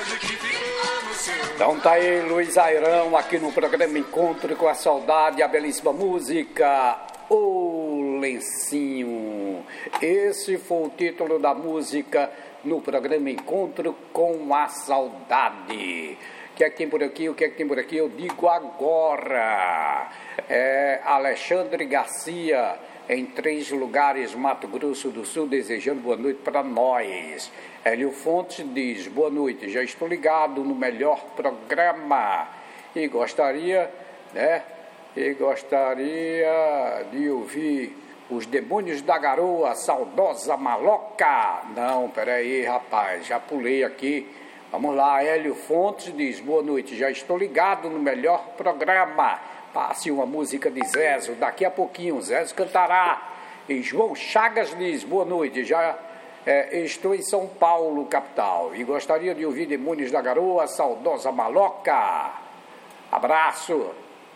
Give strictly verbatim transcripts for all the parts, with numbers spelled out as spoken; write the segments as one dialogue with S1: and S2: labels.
S1: Então tá aí Luiz Airão aqui no programa Encontro com a Saudade, a belíssima música O Lencinho. Esse foi o título da música no programa Encontro com a Saudade. O que é que tem por aqui? O que é que tem por aqui? Eu digo agora. É Alexandre Garcia, em Três Lugares, Mato Grosso do Sul, desejando boa noite para nós. Hélio Fontes diz, boa noite, já estou ligado no melhor programa e gostaria, né, e gostaria de ouvir Os Demônios da Garoa, saudosa maloca. Não, peraí, rapaz, já pulei aqui. Vamos lá, Hélio Fontes diz, boa noite, já estou ligado no melhor programa. Passe uma música de Zezo, daqui a pouquinho Zezo cantará. E João Chagas diz, boa noite, já é, estou em São Paulo, capital, e gostaria de ouvir Demônios da Garoa, saudosa maloca. Abraço.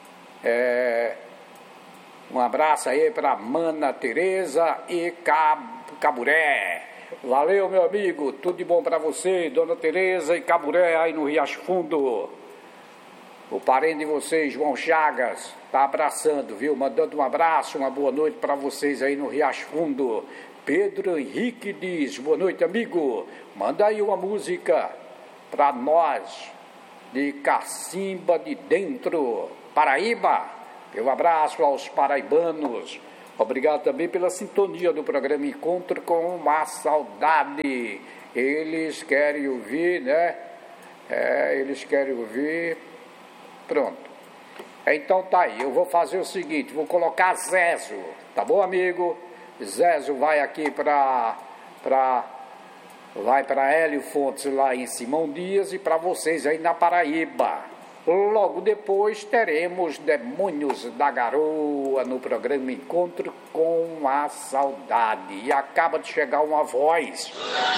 S1: É, um abraço aí para Mana Tereza e Caburé. Valeu, meu amigo, tudo de bom para você, Dona Tereza e Caburé aí no Riacho Fundo. O parente de vocês, João Chagas, tá abraçando, viu? Mandando um abraço, uma boa noite para vocês aí no Riacho Fundo. Pedro Henrique diz, boa noite, amigo. Manda aí uma música para nós, de Cacimba de Dentro, Paraíba. Um abraço aos paraibanos. Obrigado também pela sintonia do programa Encontro com a Saudade. Eles querem ouvir, né? É, eles querem ouvir... Pronto. Então tá aí, eu vou fazer o seguinte, vou colocar Zezo, tá bom, amigo? Zezo vai aqui para para vai para Hélio Fontes lá em Simão Dias e para vocês aí na Paraíba. Logo depois teremos Demônios da Garoa no programa Encontro com a Saudade. E acaba de chegar uma voz.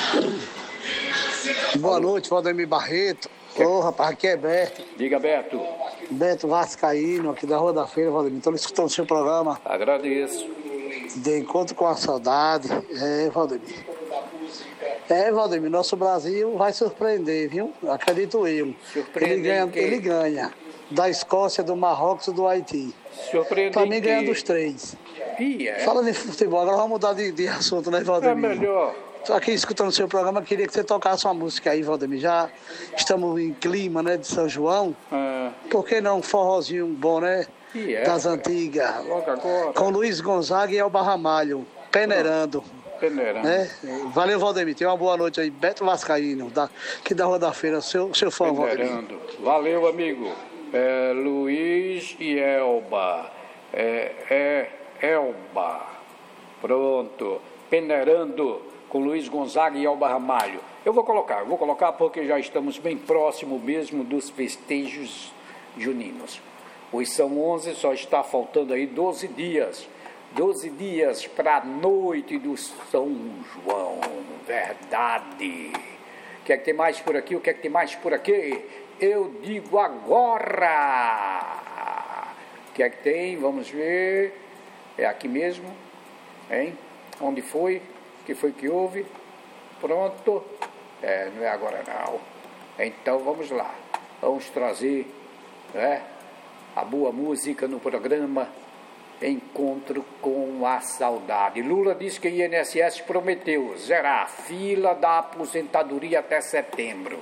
S2: Boa Alô. noite, Valdemir Barreto. Ô, oh, rapaz, aqui é Beto.
S1: Diga, Beto.
S2: Beto Vascaíno, aqui da Rua da Feira, Valdemir. Estou escutando o seu programa.
S1: Agradeço.
S2: De Encontro com a Saudade. É, Valdemir. É, Valdemir, nosso Brasil vai surpreender, viu? Acredito eu.
S1: Surpreender
S2: ele ganha,
S1: que...
S2: ele ganha. Da Escócia, do Marrocos e do Haiti.
S1: Surpreender
S2: Para mim,
S1: que...
S2: ganha dos três.
S1: Ih, é?
S2: Fala de futebol, agora vamos mudar de, de assunto, né, Valdemir?
S1: É melhor.
S2: Estou aqui escutando o seu programa, queria que você tocasse uma música aí, Valdemir. Já estamos em clima, né, de São João.
S1: Ah.
S2: Por que não um forrozinho bom, né?
S1: É,
S2: das antigas.
S1: Logo agora.
S2: Com Luiz Gonzaga e Elba Ramalho, peneirando.
S1: Peneirando.
S2: Né? Valeu, Valdemir. Tenha uma boa noite aí. Beto Vascaíno, da, aqui da Rua da Feira, seu, seu fã, Valdemir.
S1: Valeu, amigo. É, Luiz e Elba. É, é Elba. Pronto. Peneirando com Luiz Gonzaga e Elba Ramalho. Eu vou colocar, eu vou colocar porque já estamos bem próximo mesmo dos festejos juninos. Hoje são onze, só está faltando aí doze dias. doze dias para a noite do São João. Verdade. O que é que tem mais por aqui? O que é que tem mais por aqui? Eu digo agora. O que é que tem? Vamos ver. É aqui mesmo. Hein? Onde foi? O que foi que houve? Pronto. É, não é agora não. Então vamos lá. Vamos trazer, né, a boa música no programa Encontro com a Saudade. Lula disse que o I N S S prometeu zerar a fila da aposentadoria até setembro.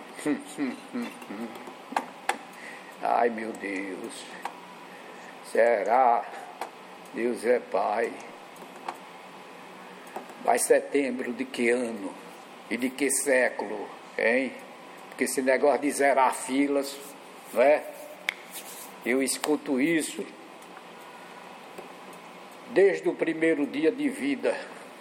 S1: Ai, meu Deus. Será? Deus é Pai. Vai setembro de que ano? E de que século? Hein? Porque esse negócio de zerar filas, não é? Eu escuto isso desde o primeiro dia de vida.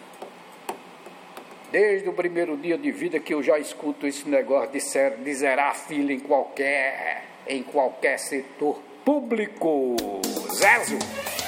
S1: Desde o primeiro dia de vida que eu já escuto esse negócio de, ser, de zerar a fila em qualquer, em qualquer setor público. Zezo!